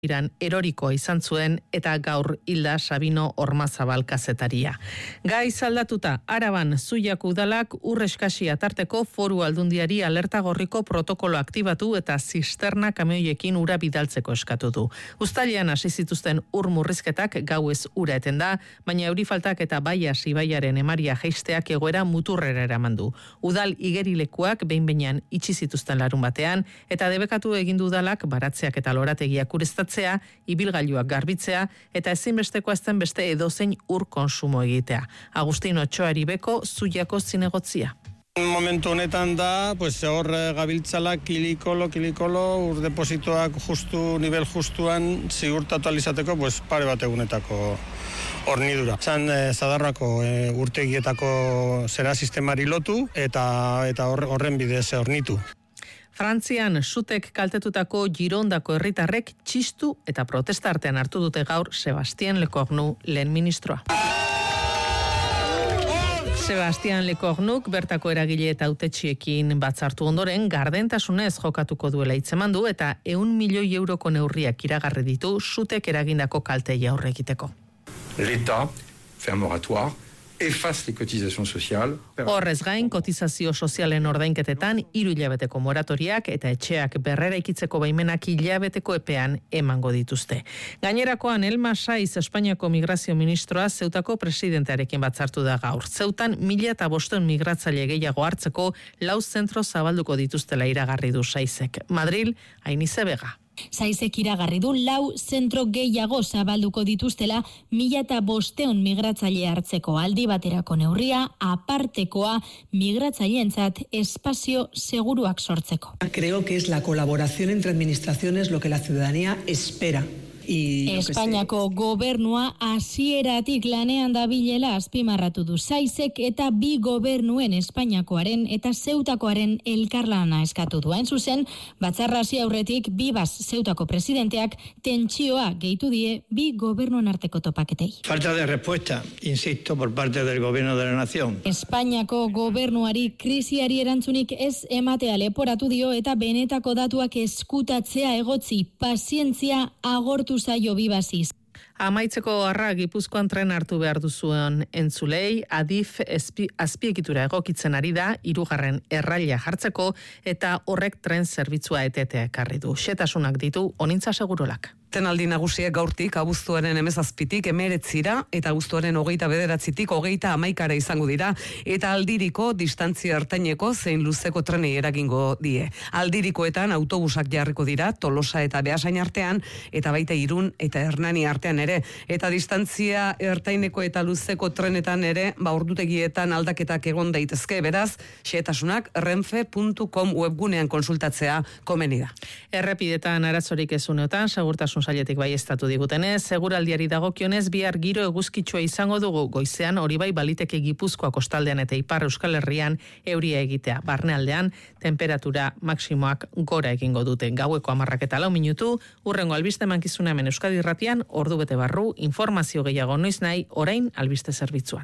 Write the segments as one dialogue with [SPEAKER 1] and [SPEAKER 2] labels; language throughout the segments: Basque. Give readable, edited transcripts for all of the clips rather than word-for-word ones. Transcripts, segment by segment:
[SPEAKER 1] Iran erorikoa izan zuen eta gaur hilda Sabino Ormazabal kazetaria. Gai zaldatuta, Araban Zuiako udalak urreskasi atarteko Foru Aldundiari alerta gorriko protokolo aktibatu eta zisterna kamioiekin ura bidaltzeko eskatu du. Uztailean hasi zituzten ur murrizketak gauez ura eten da, baina eurifaltak eta Baias ibaiaren emaria jeisteak egoera muturrera eraman du. Udal igerilekuak behin-behinean itxi zituzten larun batean eta debekatu egin du udalak baratzeak eta lorategiak ureztatzea, ibilgailuak garbitzea eta ezinbesteko azten beste edozein ur konsumo egitea. Agustin Otxoari Beko, Zuiako zinegotzia.
[SPEAKER 2] Momentu honetan da, hor gabiltzala kilikolo, ur depositoak nivel justuan ziurtatu alizateko, pare bat egunetako hornidura. Zan Zadarrako urtegietako zera sistemari lotu eta horren bidez hornitu.
[SPEAKER 1] Frantzian sutek kaltetutako Girondako herritarrek txistu eta protesta artean hartu dute gaur Sebastien Lecornu lehen ministroa. Sebastien Lecornuk bertako eragile eta hautetxiekin batzartu ondoren gardentasunez jokatuko duela hitzeman du eta 100 milioi euroko neurriak iragarri ditu sutek eragindako kaltei aurre egiteko.
[SPEAKER 3] L'État fait un moratoire.
[SPEAKER 1] Horrez gain, kotizazio sozialen ordainketetan 3 hilabeteko moratoriak eta etxeak berreraikitzeko baimenak hilabeteko epean emango dituzte. Gainerakoan, Elma Saiz, Espainiako migrazio ministroa, Zeutako presidentearekin batzartu da gaur. Zeutan 1.500 migratzaile gehiago hartzeko 4 zentro zabalduko dituztela iragarri du Saizek. Madril, Ainize Bega.
[SPEAKER 4] Saizek iragarri du 4 zentro gehiago zabalduko dituztela 1.500 migratzaile hartzeko aldi baterako neurria, apartekoa migratzaileentzat espazio seguruak sortzeko.
[SPEAKER 5] Creo que es la colaboración entre administraciones lo que la ciudadanía espera.
[SPEAKER 4] Espainiako gobernua hasieratik lanean dabilela azpimarratu du Saizek eta bi gobernuen Espainiakoaren eta Zeutakoaren elkarlana eskatu du. Hain zuzen, batzarra hasi aurretik Bibas Zeutako presidenteak tentsioa gehitu die bi gobernuen arteko topaketei.
[SPEAKER 6] Falta de respuesta, insisto, por parte del gobierno de la nación.
[SPEAKER 4] Espainiako gobernuari krisiari erantzunik ez ematea leporatu dio eta benetako datuak eskutatzea egotzi, pazientzia agortu zaio Bibasiz.
[SPEAKER 1] Amaitzeko harra Gipuzkoan tren hartu behar duzuen entzulei, Adif azpiegitura egokitzen ari da, 3. erraila jartzeko eta horrek tren zerbitzua etetea ekarri du. Xetasunak ditu Onintza Segurolak.
[SPEAKER 7] Tenaldi nagusiek gaurtik abuztuaren 17tik 19 eta abuztuaren 29tik 31 izango dira eta aldiriko distantzia ertaineko zein luzeko trenei eragingo die. Aldirikoetan autobusak jarriko dira Tolosa eta Beasain artean eta baita Irun eta Hernani artean ere eta distantzia ertaineko eta luzeko trenetan ere ordutegietan aldaketak egon daitezke, beraz xehetasunak renfe.com webgunean konsultatzea komeni da.
[SPEAKER 1] Errepidetan arazorik ez uneotan segurtasun sailetik baieztatu digutenez, seguraldiari dagokionez bihar giro eguzkitsua izango dugu, goizean hori bai baliteke Gipuzkoa kostaldean eta Ipar Euskal Herrian euria egitea. Barnealdean temperatura maksimoak gora egingo dute. Gaueko 10:04 minutu, hurrengo albiste emankizuna hemen Euskadi Irratian, ordu bete barru, informazio gehiago noiz nahi, orain albiste zerbitzuan.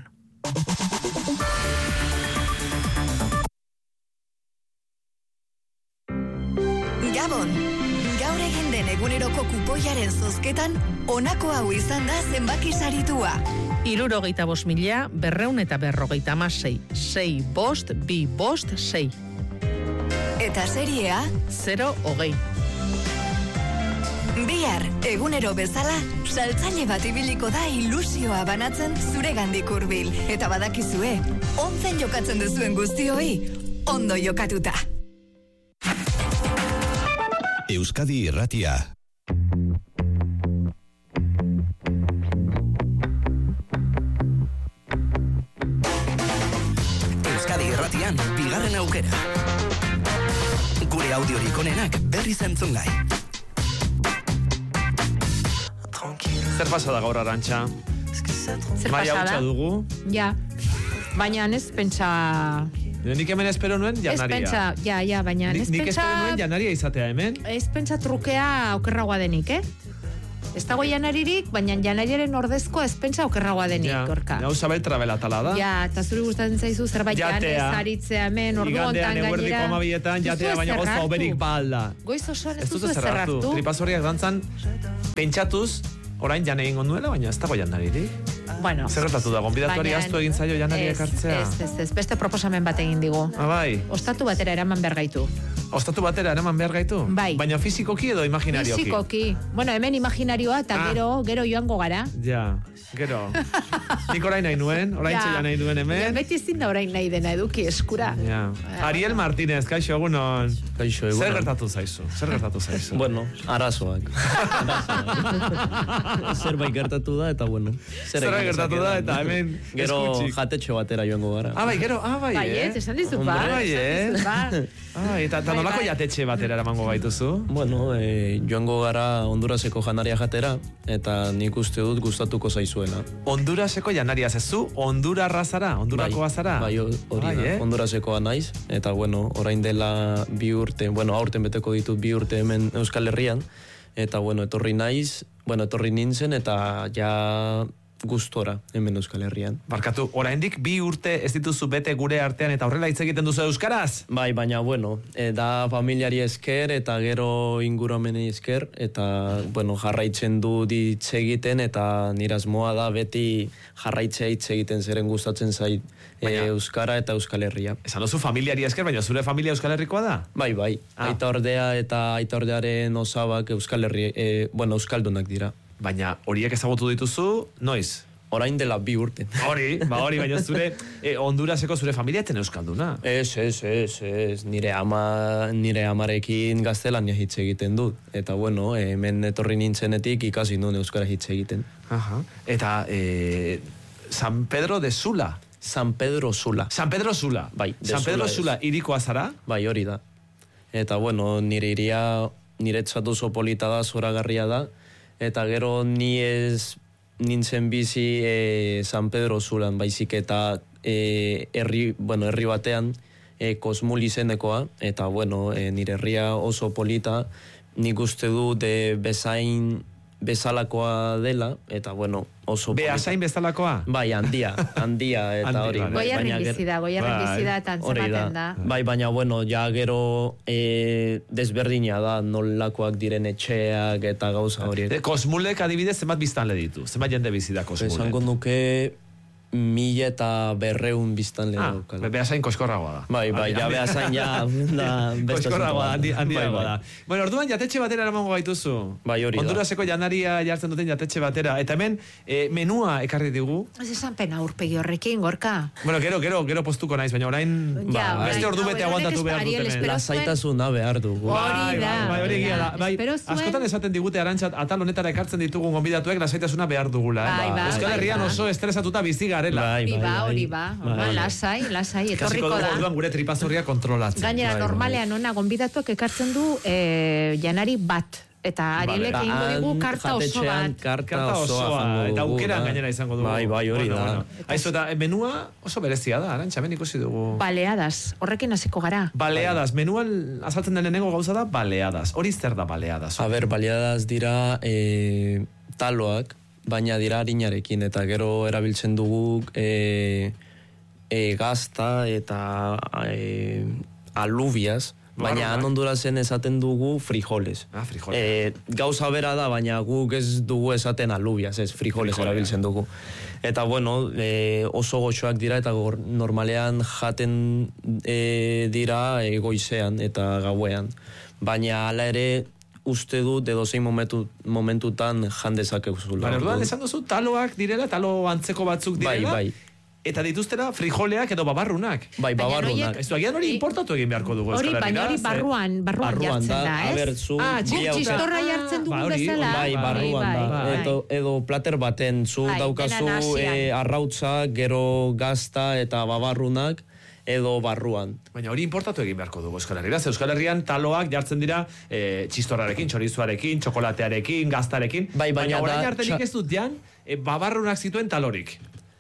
[SPEAKER 8] Gabon! Gaur egin den eguneroko kupoiaren zozketan, honako hau izan da zenbaki saritua.
[SPEAKER 1] 75.256, 6 bost, 2 bost, 6.
[SPEAKER 8] Eta seriea?
[SPEAKER 1] 0-20.
[SPEAKER 8] Bihar, egunero bezala, saltzaile bat ibiliko da ilusioa banatzen zuregandik hurbil. Eta badakizue, onzen jokatzen duzuen guztioi, ondo jokatuta.
[SPEAKER 9] Euskadi Irratia. Euskadi Irratian, bigarren aukera. Gure audiorik onenak berriz entzungai.
[SPEAKER 10] Zer pasada gaur, Arantxa?
[SPEAKER 11] Zer
[SPEAKER 10] Maia
[SPEAKER 11] pasada?
[SPEAKER 10] hutsa dugu.
[SPEAKER 11] Ja, baina ez pentsa...
[SPEAKER 10] Nik hemen espero nuen janaria.
[SPEAKER 11] Ez pentsa, baina ez
[SPEAKER 10] Nik
[SPEAKER 11] pentsa...
[SPEAKER 10] espero nuen janaria izatea hemen.
[SPEAKER 11] Ez pentsa trukea okerragoa denik, Ez dago janaririk, baina janariaren ordezko ez pentsa okerragoa denik, Gorka.
[SPEAKER 10] Hau Zabel trabelatala da.
[SPEAKER 11] Ja, eta zuri gustatzen zaizu zerbait janez aritzea hemen, ordu hontan gainera.
[SPEAKER 10] Igandean eguerdiko amabietan, jatea, baina gozo oberik balda.
[SPEAKER 11] Goiz osoan ez duzu zerrartu.
[SPEAKER 10] Tripazoriak dantzan, pentsatuz, orain jan egingo nuela, baina ez dago janaririk.
[SPEAKER 11] Bueno,
[SPEAKER 10] zer gertatu da, gonbidatuari astu egin zaio janari ekartzea?
[SPEAKER 11] Ez, beste proposamen bat egin digu.
[SPEAKER 10] Bai.
[SPEAKER 11] Ostatu batera eraman behar gaitu.
[SPEAKER 10] Ostatu batera eraman behar gaitu?
[SPEAKER 11] Bai.
[SPEAKER 10] Baina fizikoki edo imaginarioki?
[SPEAKER 11] Fizikoki. Bueno, hemen imaginarioa, eta gero joango gara.
[SPEAKER 10] Ja, gero. Nik orain nahi nuen, orain txela nahi duen hemen.
[SPEAKER 11] Ja, beti ezin da orain nahi dena eduki eskura.
[SPEAKER 10] Ja. Ariel Martínez, kaixo egunon.
[SPEAKER 12] Kaixo egunon.
[SPEAKER 10] Zer gertatu zaizu?
[SPEAKER 12] Bueno, arazoak. Zerbait gertatu da, eta bueno.
[SPEAKER 10] Zerbait gertatu da, eta hemen
[SPEAKER 12] gero jatetxo batera joango gara.
[SPEAKER 11] Bai, esan dizu ba.
[SPEAKER 10] Eta nolako jatetxe batera eramango gaituzu?
[SPEAKER 12] Bueno, joango gara Honduraseko janaria jatera, eta nik uste dut gustatuko zaizuela.
[SPEAKER 10] Honduraseko janaria zezu? Hondurarra zara? Hondurakoa zara?
[SPEAKER 12] Bai, hori da, Hondurasekoa naiz, eta bueno, orain dela 2 urte, aurten beteko ditut 2 urte hemen Euskal Herrian, eta bueno, etorri nintzen, eta ja gustora hemen Euskal Herrian.
[SPEAKER 10] Barkatu, oraindik 2 urte ez dituzu bete gure artean eta horrela hitz egiten duzu euskaraz?
[SPEAKER 12] Bai, baina bueno, da familiari esker eta gero inguramenei esker, eta bueno, jarraitzen du hitz egiten, eta nire asmoa da beti jarraitzea hitz egiten, zeren gustatzen zait euskara eta Euskal Herria.
[SPEAKER 10] Esan duzu familiari esker, baina zure familia Euskal Herrikoa da?
[SPEAKER 12] Bai, aita ordea eta aita ordearen osabak euskaldunak dira.
[SPEAKER 10] Baina horiek ezagutu dituzu, noiz?
[SPEAKER 12] Orain dela 2 urte.
[SPEAKER 10] Hori, baina zure Honduraseko zure familia eten euskalduna.
[SPEAKER 12] Ez, nire amarekin gaztelania hitz egiten dut. Eta bueno, hemen etorri nintzenetik ikasi nuen euskara hitz egiten.
[SPEAKER 10] Eta San Pedro de Sula?
[SPEAKER 12] San Pedro Sula.
[SPEAKER 10] San Pedro Sula?
[SPEAKER 12] Bai.
[SPEAKER 10] San Pedro Sula irikoa zara?
[SPEAKER 12] Bai, hori da. Eta bueno, nire iria niretzat oso polita da, zoragarria da. Eta gero ni ez nintzen bizi San Pedro Sulan, baizik eta herri batean Kosmul izenekoa, eta bueno, nire herria oso polita, nik uste du bezalakoa dela, eta bueno, oso polita.
[SPEAKER 10] Beasain bezalakoa?
[SPEAKER 12] Bai, handia, eta hori.
[SPEAKER 11] Goiarren bizida, eta antzematen da.
[SPEAKER 12] Bai, baina bueno, ja gero desberdina da, nolakoak diren etxeak eta gauza hori.
[SPEAKER 10] Kosmulek adibidez, zenbat biztanle ditu? Zenbat jende bizida Kosmulek?
[SPEAKER 12] Esango nuke 1.200 biztanle daukala.
[SPEAKER 10] Beasain koskorragoa da.
[SPEAKER 12] Bai, ja Beasain ja
[SPEAKER 10] koskorragoa da, handiagoa da. Bueno, orduan jatetxe batera eramango gaituzu.
[SPEAKER 12] Bai, hori da.
[SPEAKER 10] Honduraseko janaria jartzen duten jatetxe batera. Eta hemen menua ekarri digu.
[SPEAKER 11] Ez esan pena urpegi horrekin, Gorka.
[SPEAKER 10] Bueno, gero postuko naiz, baina orain beste ordu bete aguantatu behar dut hemen.
[SPEAKER 12] Lasaitasuna behar dugu.
[SPEAKER 11] Hori da.
[SPEAKER 10] Hori egia da. Askotan esaten digute Arantzat atal honetara ekartzen ditugun gonbidatuek lasaitasuna behar dugula. Euskal Herrian oso estresatuta bizi garela.
[SPEAKER 11] Hori ba. Lasai, etorriko da.
[SPEAKER 10] Orduan gure tripazorria kontrolatzen.
[SPEAKER 11] Gainera, normalean ona gonbidatuak ekartzen du janari bat. Eta Arielek egingo digu karta oso bat.
[SPEAKER 12] Karta osoa.
[SPEAKER 10] Eta aukeran gainera izango dugu.
[SPEAKER 12] Bai, hori da.
[SPEAKER 10] Aizu, eta menua oso berezia da, Arantxa, hemen ikusi dugu.
[SPEAKER 11] Baleadas, horrekin hasiko gara.
[SPEAKER 10] Baleadas, menuan azaltzen den lehenengo gauza da, baleadas. Hori zer da baleadas?
[SPEAKER 12] Baleadas dira taloak, baina dira harinarekin, eta gero erabiltzen dugu gazta eta alubias, baina Hondurasen esaten dugu frijoles.
[SPEAKER 10] Frijoles.
[SPEAKER 12] Gauza bera da, baina guk ez dugu esaten alubias, ez frijoles erabiltzen dugu. Eta bueno, oso goxoak dira, eta normalean jaten dira goizean eta gauean. Baina hala ere, uste dut edo zein momentutan jandezak eguzula.
[SPEAKER 10] Orduan esan duzu taloak direla, talo antzeko batzuk direla.
[SPEAKER 12] Bai.
[SPEAKER 10] Eta dituztera frijoleak edo babarrunak.
[SPEAKER 12] Bai, babarrunak.
[SPEAKER 10] Ez du, agian hori importatu egin beharko dugu.
[SPEAKER 11] Baina hori barruan jartzen da, ez? Txistorra jartzen dugu bezala.
[SPEAKER 12] Bai, barruan da. Edo plater baten, zu daukazu arrautza, gero gazta eta babarrunak, edo barruan.
[SPEAKER 10] Baina hori importatu egin beharko dugu Euskal Herrian. Euskal Herrian taloak jartzen dira txistorrarekin, txorizuarekin, txokolatearekin, gaztarekin.
[SPEAKER 12] Baina
[SPEAKER 10] orain artenik ez dut jan, babarrunak zituen talorik.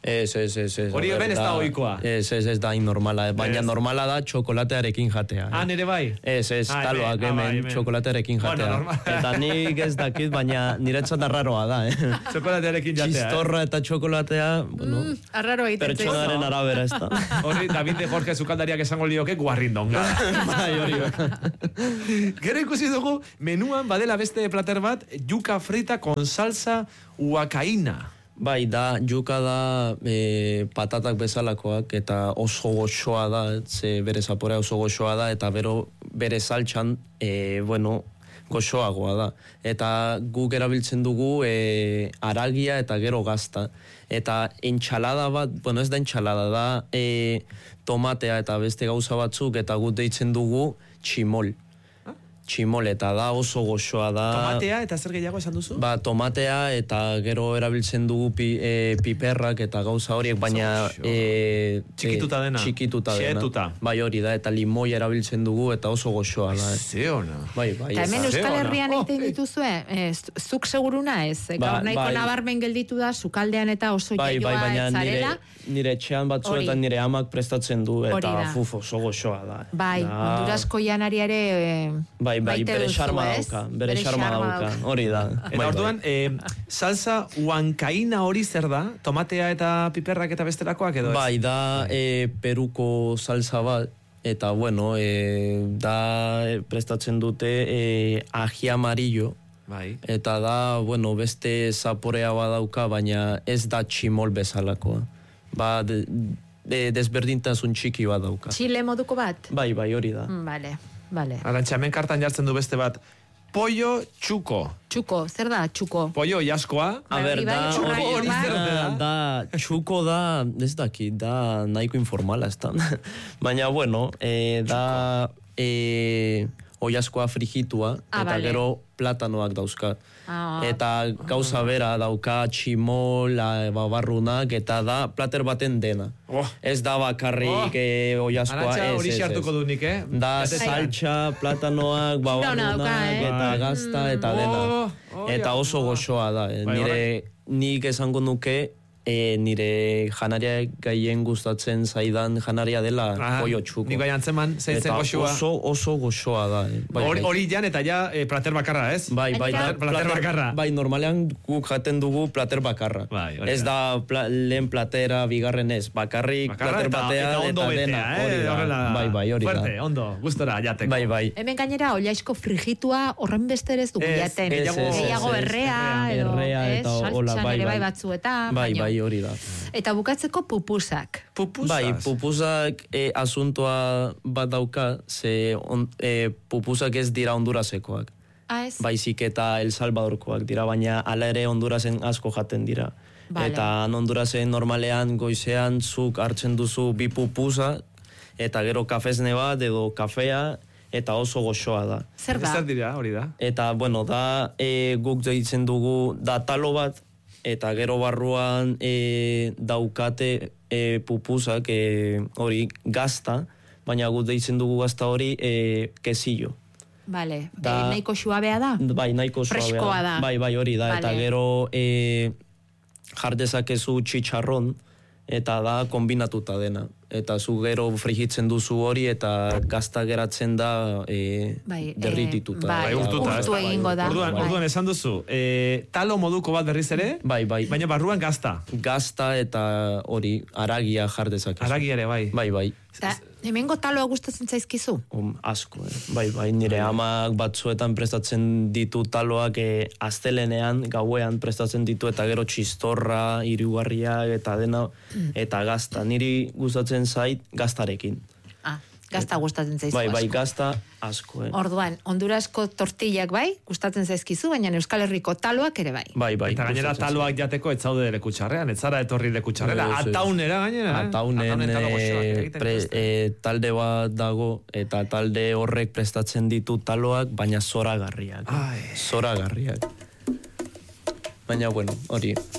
[SPEAKER 12] Ez.
[SPEAKER 10] Hori ben ez da ohikoa.
[SPEAKER 12] Ez da normala, baina normala da txokolatearekin jatea.
[SPEAKER 10] Nere bai?
[SPEAKER 12] Ez, taloak hemen txokolatearekin jatea. Eta nik ez dakit, baina niretzat arraroa da,
[SPEAKER 10] Txokolatearekin jatea.
[SPEAKER 12] Txistorra eta txokolatea, bueno,
[SPEAKER 11] arraro egiten
[SPEAKER 12] pertsonaren arabera ez da.
[SPEAKER 10] Hori, David de Jorge Zukaldariak esango lioke guarrindonga.
[SPEAKER 12] Bai, hori.
[SPEAKER 10] Gero ikusi dugu, menuan badela beste plater bat, yuca frita con salsa huacaína.
[SPEAKER 12] Bai, da, yuka da patatak bezalakoak eta oso goxoa da, ze bere zaporea oso goxoa da, eta bere saltxan, goxoagoa da. Eta guk erabiltzen dugu aragia eta gero gazta. Eta entxalada bat, ez da entxalada, da tomatea eta beste gauza batzuk, eta guk deitzen dugu tximol. Tximol, eta da oso goxoa da.
[SPEAKER 10] Tomatea eta zer gehiago esan duzu?
[SPEAKER 12] Tomatea eta gero erabiltzen dugu piperrak eta gauza horiek, baina
[SPEAKER 10] txikituta dena. Xetuta.
[SPEAKER 12] Bai, hori da, eta limoi erabiltzen dugu eta oso goxoa da.
[SPEAKER 10] Zeona.
[SPEAKER 12] Bai.
[SPEAKER 11] Eta hemen Euskal Herrian egiten dituzue, zuk seguruna ez? Gaur nahiko nabarmen gelditu da, sukaldean eta oso jaioa etzarela.
[SPEAKER 12] Nire etxean batzuetan nire amak prestatzen du, eta oso goxoa da.
[SPEAKER 11] Bai, Hondurasko janariare...
[SPEAKER 12] Bai, bere xarma dauka, hori da.
[SPEAKER 10] Eta orduan, salsa huancaína hori zer da? Tomatea eta piperrak eta bestelakoak edo ez?
[SPEAKER 12] Bai, da Peruko salsa bat, eta da prestatzen dute aji amarillo, eta da, beste zaporea badauka, baina ez da tximol bezalakoa. Desberdintasun txiki bat dauka.
[SPEAKER 11] Txile moduko bat?
[SPEAKER 12] Bai, hori da.
[SPEAKER 11] Vale.
[SPEAKER 10] Arantxa, hemen kartan jartzen du beste bat. Pollo txuko.
[SPEAKER 11] Txuko, zer da txuko?
[SPEAKER 10] Pollo jaskoa.
[SPEAKER 12] A ber, txuko da, ez daki, da nahiko informala, ez da. Baina, da oiaskoa frigitua, eta gero platanoak dauzka. Eta gauza bera dauka tximol, barrunak, eta da plater baten dena. Ez da bakarrik oiaskoa.
[SPEAKER 10] Arantxa, hori xartuko du nik,
[SPEAKER 12] Da saltxa, platanoak, barrunak, eta gazta, eta dena. Eta oso goxoa da. Nik esango nuke, nire janaria gaien gustatzen zaidan janaria dela pollo txuko.
[SPEAKER 10] Nik bai antzeman, zeitzen goxoa.
[SPEAKER 12] Eta oso goxoa da.
[SPEAKER 10] Hori jan eta ja plater bakarra, ez?
[SPEAKER 12] Bai,
[SPEAKER 10] plater bakarra.
[SPEAKER 12] Bai, normalean guk jaten dugu plater bakarra. Ez da lehen platera, bigarren ez. Bakarrik plater batea eta dena. Bai, hori da.
[SPEAKER 10] Fuerte, ondo, gustora jateko.
[SPEAKER 12] Bai.
[SPEAKER 11] Hemen gainera, oliaizko frigitua horren besterez dugu jaten. Gehiago errea, edo saltxan ere bai batzuetan.
[SPEAKER 12] Bai, hori da.
[SPEAKER 11] Eta bukatzeko pupusak.
[SPEAKER 12] Bai, pupusak asuntoa bat dauka, ze pupusak ez dira Hondurasekoak. Baizik eta El Salvadorkoak dira, baina ala ere Hondurasen asko jaten dira. Eta Hondurasen normalean goizean zuk hartzen duzu bi pupusa, eta gero kafesne bat edo kafea, eta oso goxoa da.
[SPEAKER 11] Zer da?
[SPEAKER 10] Zer dira, hori da?
[SPEAKER 12] Eta, da guk deitzen dugu, da talo bat, eta gero barruan daukate pupusak hori gazta, baina gut deitzen dugu gazta hori quesillo.
[SPEAKER 11] Vale, nahiko suabea da?
[SPEAKER 12] Bai, nahiko suabea.
[SPEAKER 11] Freskoa da.
[SPEAKER 12] Bai, hori da, eta gero jardezakezu txitxarron, eta da kombinatuta dena. Eta zu gero frigitzen duzu hori, eta gazta geratzen da derritituta.
[SPEAKER 11] Urtu egingo da.
[SPEAKER 10] Orduan esan duzu, talo moduko bat berriz ere, baina barruan gazta.
[SPEAKER 12] Gazta eta hori, aragia jardezakezu.
[SPEAKER 10] Aragia ere, bai.
[SPEAKER 12] Bai.
[SPEAKER 11] Hemengo taloa gustatzen zaizkizu?
[SPEAKER 12] Asko, bai, nire amak batzuetan prestatzen ditu taloak astelenean, gauean prestatzen ditu, eta gero txistorra, hirugarria, eta dena, eta gazta. Niri gustatzen zait gaztarekin.
[SPEAKER 11] Gazta gustatzen zaizu asko.
[SPEAKER 12] Bai, gazta asko.
[SPEAKER 11] Orduan, Hondurasko tortillak bai, gustatzen zaizkizu, baina Euskal Herriko taloak ere bai.
[SPEAKER 12] Bai.
[SPEAKER 10] Eta gainera taloak jateko ez zaude lekutxarrean, ez zara etorri lekutxarrera. Ataunera gainera.
[SPEAKER 12] Ataunen talde bat dago, eta talde horrek prestatzen ditu taloak, baina zoragarriak. Zoragarriak. Baina, hori.